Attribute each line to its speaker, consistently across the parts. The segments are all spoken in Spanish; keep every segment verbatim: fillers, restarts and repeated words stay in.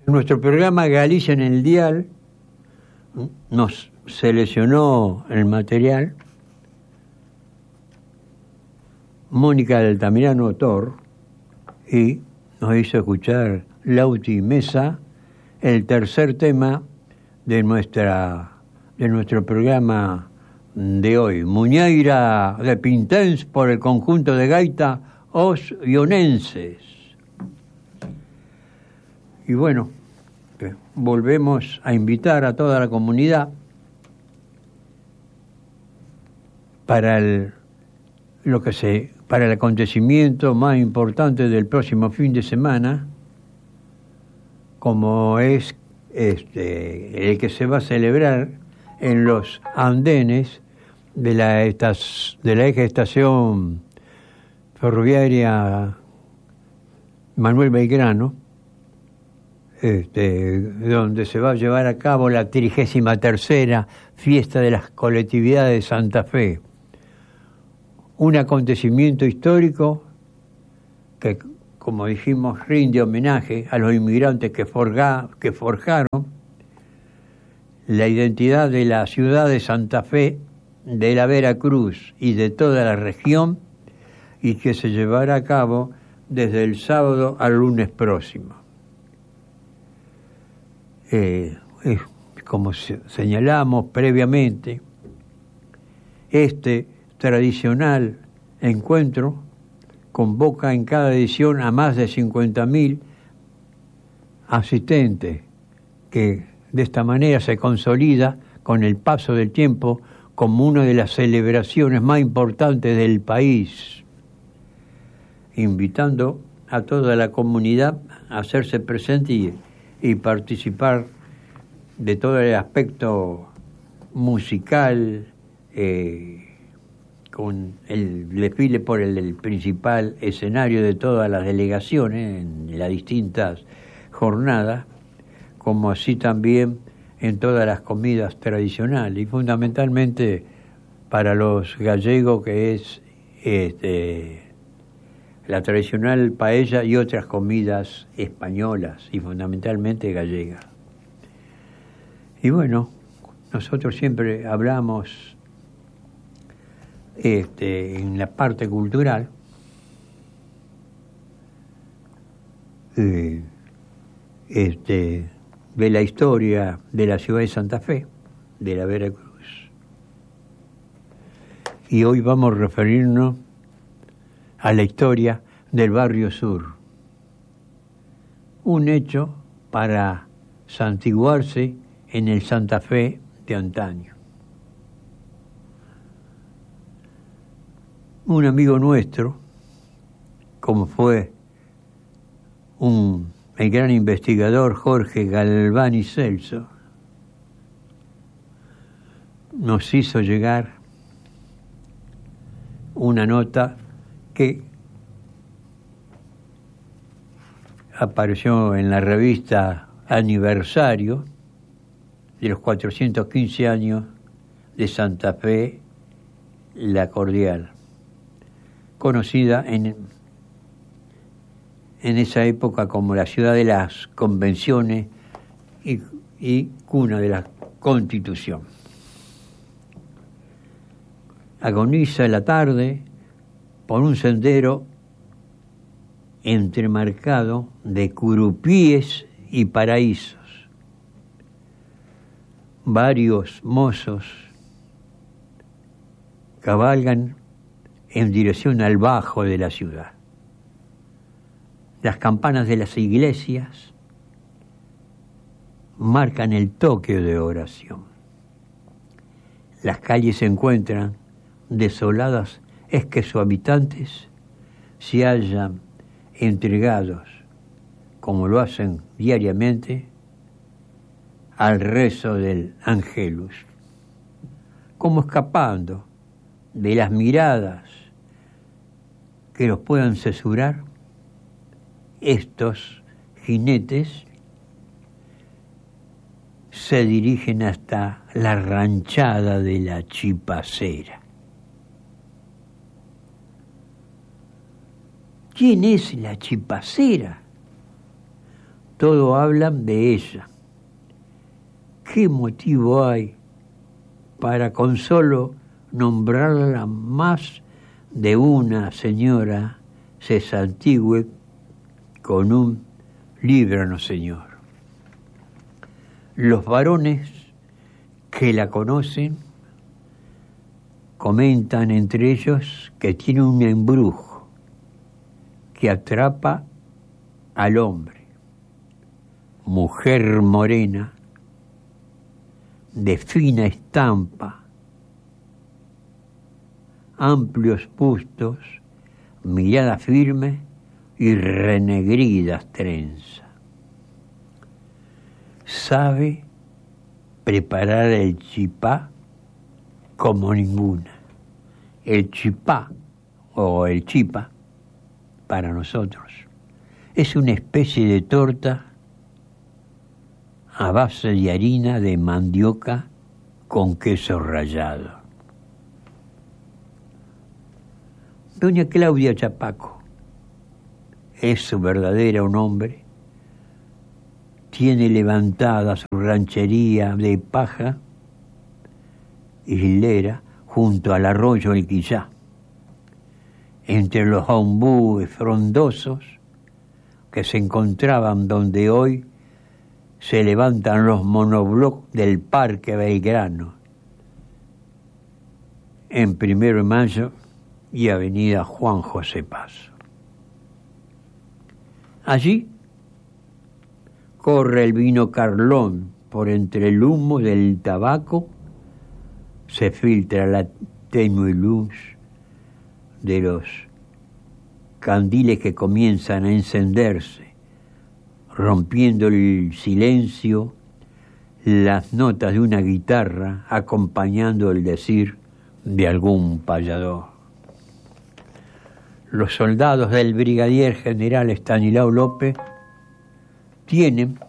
Speaker 1: Nuestro programa Galicia en el Dial nos seleccionó el material Mónica del Altamirano Tor y nos hizo escuchar Lauti Mesa, el tercer tema de nuestra de nuestro programa de hoy, Muñeira de Pintens por el conjunto de gaita Os Ionenses. Y bueno, volvemos a invitar a toda la comunidad para el lo que se para el acontecimiento más importante del próximo fin de semana, como es este el que se va a celebrar en los andenes de la estas, de la eje estación ferroviaria Manuel Belgrano, este, donde se va a llevar a cabo la trigésima tercera fiesta de las colectividades de Santa Fe. Un acontecimiento histórico que, como dijimos, rinde homenaje a los inmigrantes que, forga, que forjaron la identidad de la ciudad de Santa Fe, de la Veracruz y de toda la región, y que se llevará a cabo desde el sábado al lunes próximo. Eh, eh, como señalamos previamente, este tradicional encuentro convoca en cada edición a más de cincuenta mil asistentes, que de esta manera se consolida con el paso del tiempo como una de las celebraciones más importantes del país, invitando a toda la comunidad a hacerse presente y, y participar de todo el aspecto musical, eh, con el desfile por el, el principal escenario de todas las delegaciones en las distintas jornadas, como así también en todas las comidas tradicionales, y fundamentalmente para los gallegos, que es este, la tradicional paella y otras comidas españolas y fundamentalmente gallegas. Y bueno, nosotros siempre hablamos este, en la parte cultural eh, este, de la historia de la ciudad de Santa Fe, de la Veracruz. Y hoy vamos a referirnos a la historia del Barrio Sur, un hecho para santiguarse en el Santa Fe de antaño. Un amigo nuestro, como fue un, el gran investigador Jorge Galvani Celso, nos hizo llegar una nota que apareció en la revista Aniversario de los cuatrocientos quince años de Santa Fe, La Cordial, conocida en, en esa época como la ciudad de las convenciones y, y cuna de la Constitución. Agoniza la tarde por un sendero entremarcado de curupíes y paraísos. Varios mozos cabalgan en dirección al bajo de la ciudad. Las campanas de las iglesias marcan el toque de oración. Las calles se encuentran desoladas, es que sus habitantes se hallan entregados, como lo hacen diariamente, al rezo del Angelus, como escapando de las miradas que los puedan censurar. Estos jinetes se dirigen hasta la ranchada de la Chipacera. ¿Quién es la Chipacera? todo hablan de ella. ¿Qué motivo hay para con solo nombrarla más de una señora se santigüe con un líbranos, Señor? Los varones que la conocen comentan entre ellos que tiene un embrujo que atrapa al hombre. Mujer morena, de fina estampa, amplios bustos, mirada firme y renegridas trenzas. Sabe preparar el chipá como ninguna. El chipá o el chipa para nosotros es una especie de torta a base de harina de mandioca con queso rallado. Doña Claudia Chapaco es su verdadero nombre. Tiene levantada su ranchería de paja y hilera junto al arroyo El Quillá, entre los ombúes frondosos que se encontraban donde hoy se levantan los monoblocks del Parque Belgrano, en Primero de Mayo y Avenida Juan José Paso. Allí corre el vino Carlón, por entre el humo del tabaco se filtra la tenue luz de los candiles que comienzan a encenderse, rompiendo el silencio, las notas de una guitarra acompañando el decir de algún payador. Los soldados del brigadier general Estanislao López tienen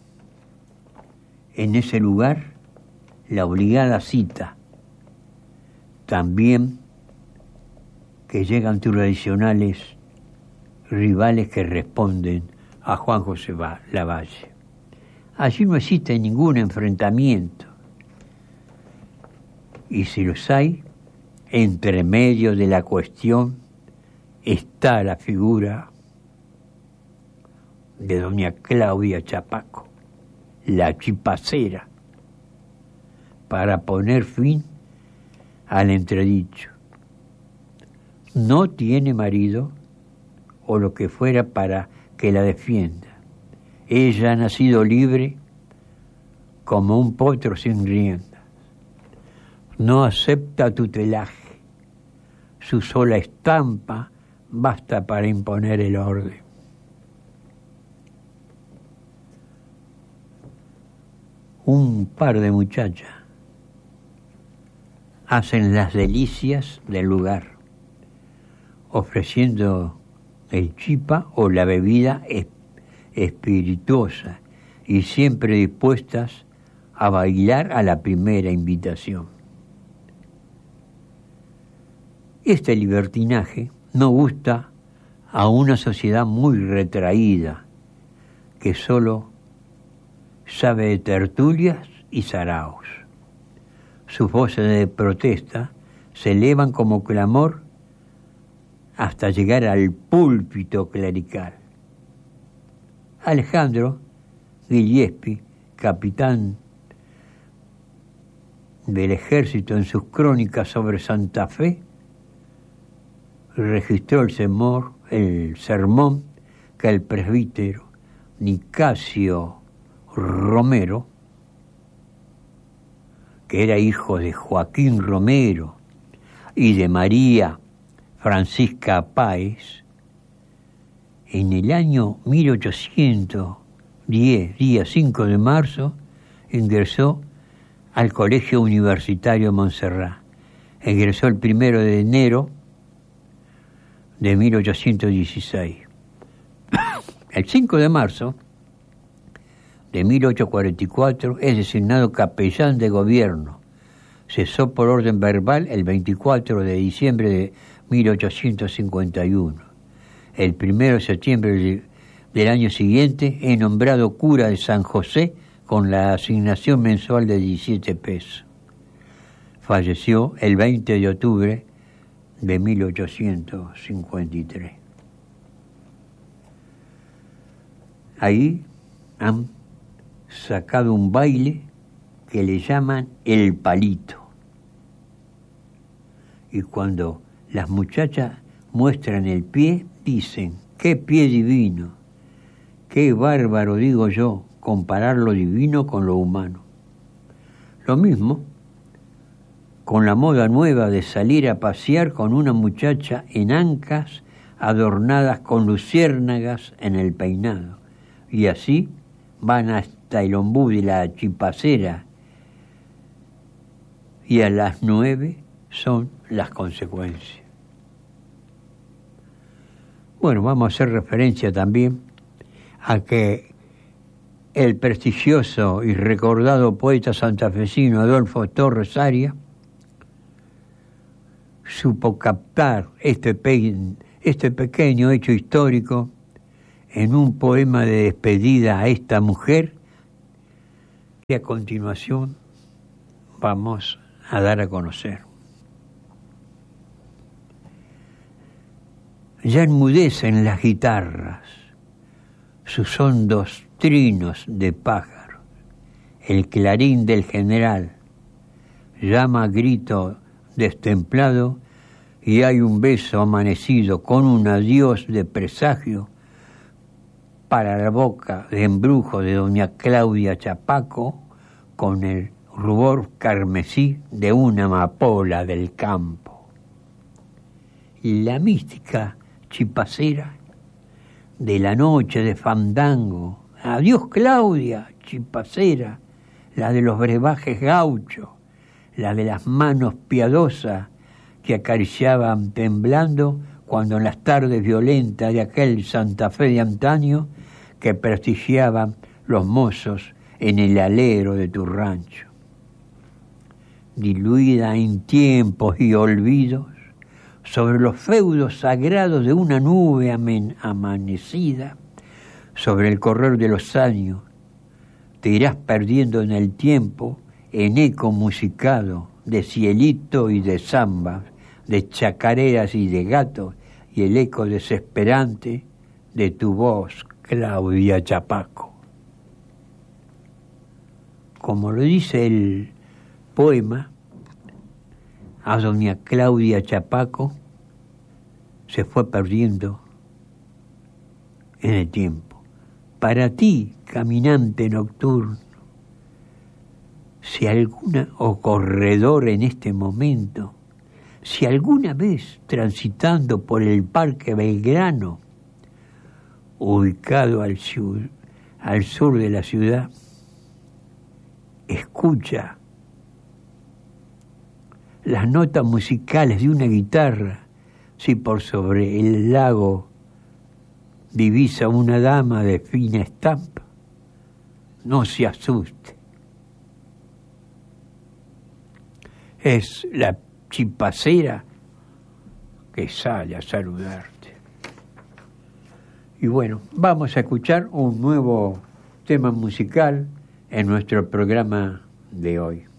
Speaker 1: en ese lugar la obligada cita, también que llegan tradicionales rivales que responden a Juan José Lavalle. Allí no existe ningún enfrentamiento, y si los hay, entre medio de la cuestión está la figura de doña Claudia Chapaco, la chipacera, para poner fin al entredicho. No tiene marido o lo que fuera para que la defienda. Ella ha nacido libre como un potro sin riendas. No acepta tutelaje. Su sola estampa basta para imponer el orden. Un par de muchachas hacen las delicias del lugar, ofreciendo el chipa o la bebida espirituosa y siempre dispuestas a bailar a la primera invitación. Este libertinaje no gusta a una sociedad muy retraída que solo sabe de tertulias y saraos. Sus voces de protesta se elevan como clamor hasta llegar al púlpito clerical. Alejandro Gillespie, capitán del ejército, en sus crónicas sobre Santa Fe, registró el sermón, el sermón que el presbítero Nicasio Romero, que era hijo de Joaquín Romero y de María Francisca Páez, en el año mil ochocientos diez, día cinco de marzo, ingresó al Colegio Universitario Montserrat. Egresó el primero de enero de mil ochocientos dieciséis. El cinco de marzo de mil ochocientos cuarenta y cuatro es designado capellán de gobierno. Cesó por orden verbal el veinticuatro de diciembre de mil ochocientos cincuenta y uno. El primero de septiembre de del año siguiente es nombrado cura de San José con la asignación mensual de diecisiete pesos. Falleció el veinte de octubre de mil ochocientos cincuenta y tres. Ahí han sacado un baile que le llaman el palito. Y cuando las muchachas muestran el pie, dicen, ¡qué pie divino! ¡Qué bárbaro, digo yo, comparar lo divino con lo humano! Lo mismo con la moda nueva de salir a pasear con una muchacha en ancas adornadas con luciérnagas en el peinado. Y así van hasta el ombú de la chipacera y a las nueve son las consecuencias. Bueno, vamos a hacer referencia también a que el prestigioso y recordado poeta santafesino Adolfo Torres Arias supo captar este, pe- este pequeño hecho histórico en un poema de despedida a esta mujer que a continuación vamos a dar a conocer. Ya enmudecen las guitarras, sus hondos trinos de pájaro, el clarín del general llama a grito destemplado y hay un beso amanecido con un adiós de presagio para la boca de embrujo de doña Claudia Chapaco con el rubor carmesí de una amapola del campo. Y la mística chipacera de la noche de fandango, adiós Claudia chipacera, la de los brebajes gauchos, la de las manos piadosas que acariciaban temblando cuando en las tardes violentas de aquel Santa Fe de antaño que prestigiaban los mozos en el alero de tu rancho. Diluida en tiempos y olvidos, sobre los feudos sagrados de una nube amen- amanecida, sobre el correr de los años, te irás perdiendo en el tiempo en eco musicado de cielito y de zambas, de chacareras y de gatos, y el eco desesperante de tu voz, Claudia Chapaco. Como lo dice el poema, a doña Claudia Chapaco se fue perdiendo en el tiempo. Para ti, caminante nocturno, si alguna, o corredor en este momento, si alguna vez transitando por el Parque Belgrano, ubicado al sur, al sur de la ciudad, escucha las notas musicales de una guitarra, si por sobre el lago divisa una dama de fina estampa, no se asuste. Es la chipacera que sale a saludarte. Y bueno, vamos a escuchar un nuevo tema musical en nuestro programa de hoy.